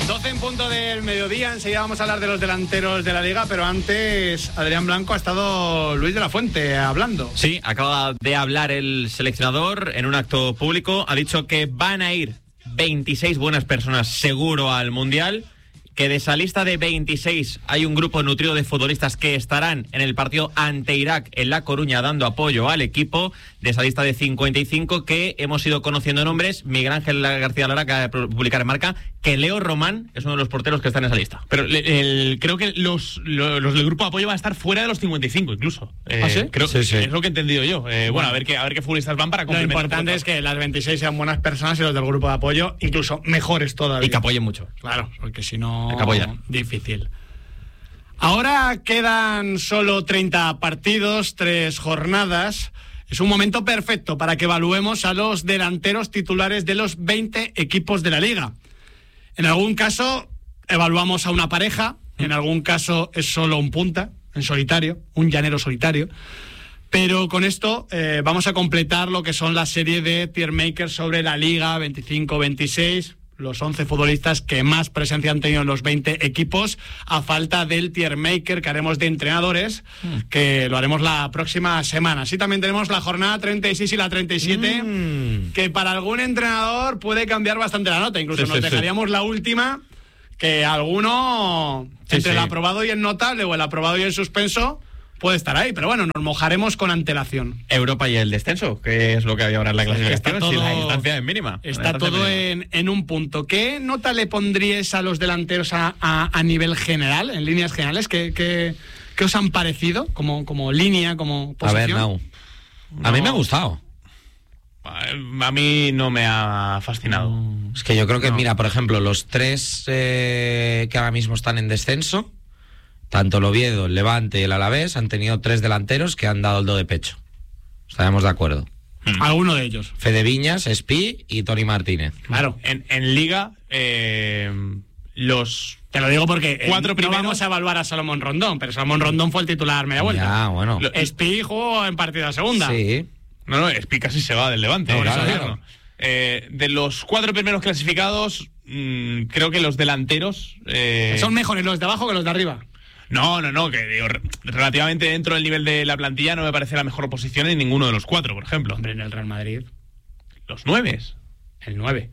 12 en punto del mediodía, enseguida vamos a hablar de los delanteros de la Liga, pero antes Adrián Blanco ha estado Luis de la Fuente hablando. Sí, acaba de hablar el seleccionador en un acto público, ha dicho que van a ir 26 buenas personas seguro al Mundial, que de esa lista de 26 hay un grupo nutrido de futbolistas que estarán en el partido ante Irak en La Coruña dando apoyo al equipo. De esa lista de 55 que hemos ido conociendo nombres, Miguel Ángel García Lara acaba de publicar en Marca que Leo Román es uno de los porteros que está en esa lista. Pero creo que los del grupo de apoyo van a estar fuera de los 55 incluso. ¿Ah, sí? Creo, sí. Es lo que he entendido yo. Bueno, a ver qué futbolistas van para Lo complementar. importante es que las 26 sean buenas personas y los del grupo de apoyo incluso mejores todavía. Y que apoyen mucho. Claro, porque si no, hay que apoyar. Difícil. Ahora quedan solo 30 partidos, 3 jornadas. Es un momento perfecto para que evaluemos a los delanteros titulares de los 20 equipos de la Liga. En algún caso evaluamos a una pareja, en algún caso es solo un punta, en solitario, un llanero solitario. Pero con esto vamos a completar lo que son la serie de tier makers sobre la Liga 25-26, los 11 futbolistas que más presencia han tenido en los 20 equipos, a falta del tier maker que haremos de entrenadores, que lo haremos la próxima semana. Así también tenemos la jornada 36 y la 37, que para algún entrenador puede cambiar bastante la nota. Incluso nos dejaríamos la última, que alguno, entre el aprobado y el notable, o el aprobado y el suspenso, puede estar ahí, pero bueno, nos mojaremos con antelación. Europa y el descenso, que es lo que había ahora en la clasificación, todo, si la distancia es mínima. Está todo en un punto. ¿Qué nota le pondríais a los delanteros a nivel general, en líneas generales? ¿Qué os han parecido como línea, como posición? A ver, no. A mí me ha gustado. A mí no me ha fascinado. Es que yo creo que, mira, por ejemplo, los 3 que ahora mismo están en descenso, tanto el Oviedo, el Levante y el Alavés, han tenido 3 delanteros que han dado el do de pecho. Estaremos de acuerdo. Alguno de ellos. Fede Viñas, Espi y Toni Martínez. Claro. En Liga, los... Te lo digo porque 4 no primeros... vamos a evaluar a Salomón Rondón, pero Salomón Rondón fue el titular media vuelta. Ya, bueno. Espi jugó en partida segunda. Sí. No, Espi casi se va del Levante. Claro. De los 4 primeros clasificados, creo que los delanteros... Son mejores los de abajo que los de arriba. No, que digo, relativamente dentro del nivel de la plantilla no me parece la mejor posición en ninguno de los 4, por ejemplo. Hombre, en el Real Madrid. Los 9. El 9.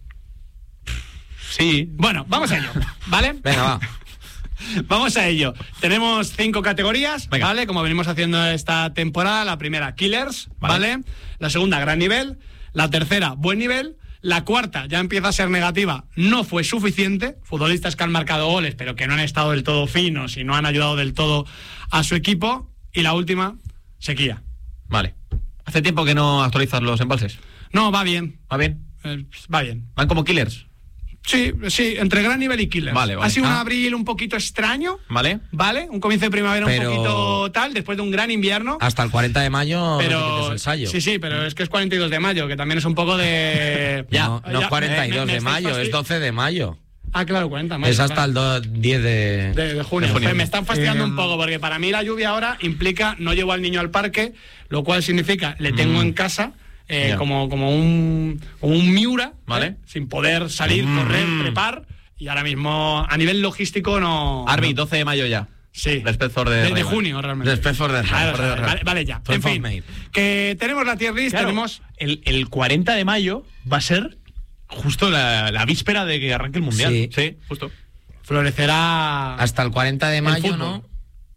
Sí. Bueno, vamos a ello, ¿vale? Venga, va. Vamos a ello. Tenemos 5 categorías, Venga. ¿vale? Como venimos haciendo esta temporada. La primera, killers, ¿vale? La segunda, gran nivel. La tercera, buen nivel. La cuarta ya empieza a ser negativa, no fue suficiente. Futbolistas que han marcado goles, pero que no han estado del todo finos y no han ayudado del todo a su equipo. Y la última, sequía. Vale. ¿Hace tiempo que no actualizas los embalses? No, va bien. ¿Va bien? Va bien. ¿Van como killers? Sí, entre gran nivel y killers. Vale. Ha sido un abril un poquito extraño. ¿Vale? ¿Vale? Un comienzo de primavera Pero... un poquito tal, después de un gran invierno. Hasta el 40 de mayo Pero no te quites el ensayo. sí, pero es que es 42 de mayo, que también es un poco de... No, 42 de mayo, es 12 de mayo. Ah, claro, 40 mayo. Es hasta el 10 de junio. junio. Me están fastidiando un poco, porque para mí la lluvia ahora implica no llevo al niño al parque, lo cual significa le tengo en casa como un Miura, Vale. sin poder salir, correr, trepar, y ahora mismo a nivel logístico no... Arby, 12 de mayo ya. Sí. Despedor de junio, realmente. Despedor de Vale, ya. En fin, que tenemos la tier list, Claro, tenemos... el 40 de mayo va a ser justo la víspera de que arranque el Mundial. Sí. Justo. Florecerá... Hasta el 40 de mayo, fútbol.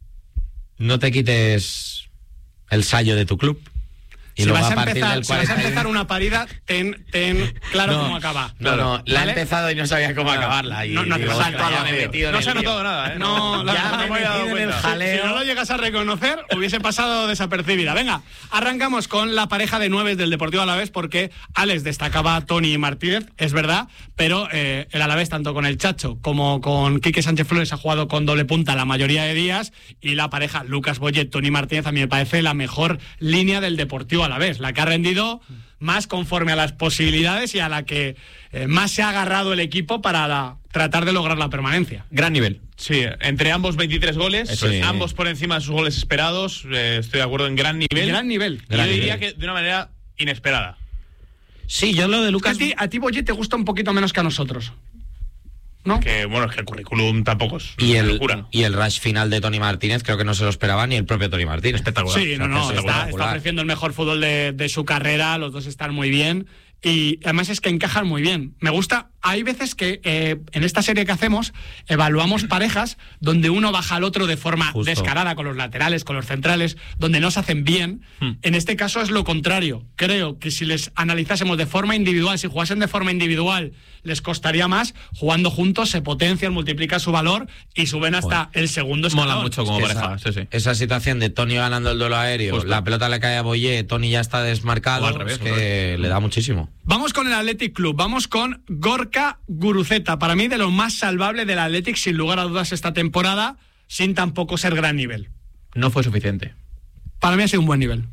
no te quites el sallo de tu club. Y Si luego vas a partir del si vas a 40 empezar una parida, ten claro cómo acaba. No, la ¿Vale? he empezado y no sabía cómo acabarla. Y No hace digo, falta, ostras, ya no, me he metido en No el se ha lío. notado nada, ¿eh? No, Ya me he metido en el jaleo. Si no lo llegas a reconocer, hubiese pasado desapercibida. Venga, arrancamos con la pareja de 9 del Deportivo Alavés, porque Alex destacaba a Toni Martínez, es verdad, pero el Alavés, tanto con el Chacho como con Quique Sánchez Flores, ha jugado con doble punta la mayoría de días, y la pareja Lucas Boyet, Toni Martínez, a mí me parece la mejor línea del Deportivo Alavés, la que ha rendido más conforme a las posibilidades y a la que más se ha agarrado el equipo para tratar de lograr la permanencia. Gran nivel. Sí, entre ambos 23 goles, Eso es. ambos por encima de sus goles esperados. Estoy de acuerdo en gran nivel. Gran nivel. Yo diría que de una manera inesperada. Sí, yo lo de Lucas... A ti Boyet te gusta un poquito menos que a nosotros. ¿no? Que bueno, es que el currículum tampoco es Y una el, locura. y el rush final de Toni Martínez creo que no se lo esperaba ni el propio Toni Martínez. Espectacular. Sí, está ofreciendo el mejor fútbol de su carrera, los dos están muy bien y además es que encajan muy bien. Me gusta, hay veces que en esta serie que hacemos evaluamos parejas donde uno baja al otro de forma Justo. descarada, con los laterales, con los centrales, donde no se hacen bien. En este caso es lo contrario. Creo que si les analizásemos de forma individual, si jugasen de forma individual, les costaría más. Jugando juntos se potencian, multiplican su valor y suben hasta el segundo escalón. Mola mucho como Es que pareja, sí. Esa situación de Toni ganando el duelo aéreo, Justo. la pelota le cae a Boyé, Toni ya está desmarcado, O al revés, es que le da muchísimo. Vamos con el Athletic Club, vamos con Gorka Guruceta. Para mí, de lo más salvable del Athletic, sin lugar a dudas, esta temporada, sin tampoco ser gran nivel. No fue suficiente. Para mí ha sido un buen nivel.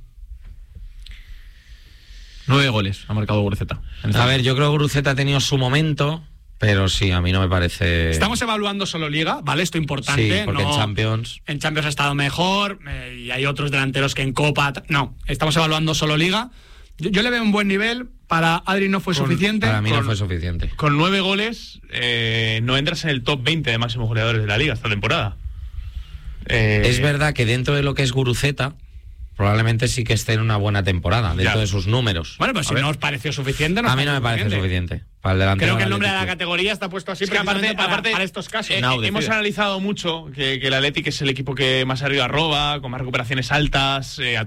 9 goles ha marcado Guruceta. A ver, yo creo que Guruceta ha tenido su momento, pero sí, a mí no me parece... Estamos evaluando solo Liga, ¿vale? Esto es importante. Sí, porque no, en Champions... En Champions ha estado mejor y hay otros delanteros que en Copa... No, estamos evaluando solo Liga. Yo le veo un buen nivel. Para Adri no fue suficiente. Para mí no fue suficiente. Con 9 goles no entras en el top 20 de máximos goleadores de la liga esta temporada. Es verdad que dentro de lo que es Guruceta, probablemente sí que esté en una buena temporada, dentro Ya. de sus números. Bueno, pues si no os pareció suficiente... A mí no me parece suficiente. Para el delantero Creo que el del nombre de la Athletic Club. categoría está puesto así Es que precisamente aparte, para estos casos. Now hemos decide. analizado mucho que el Athletic es el equipo que más arriba roba, con más recuperaciones altas,